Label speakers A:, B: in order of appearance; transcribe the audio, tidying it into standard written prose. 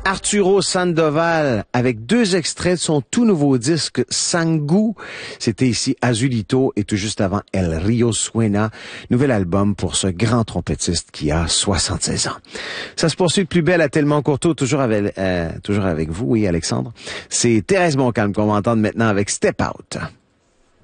A: Arturo Sandoval avec deux extraits de son tout nouveau disque Sangu. C'était ici Azulito et tout juste avant El Rio Suena, nouvel album pour ce grand trompettiste qui a 76 ans. Ça se poursuit de plus belle à Tellement Courteau, toujours avec vous, oui Alexandre. C'est Thérèse Montcalm qu'on va entendre maintenant avec Step Out.